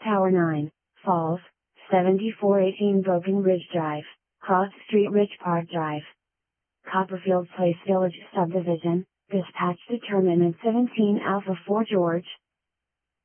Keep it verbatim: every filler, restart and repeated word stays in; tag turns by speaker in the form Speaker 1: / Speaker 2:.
Speaker 1: Tower nine, Falls, seventy-four eighteen Broken Ridge Drive, Cross Street Ridge Park Drive. Copperfield Place Village Subdivision, Dispatch Determinant seventeen Alpha four George,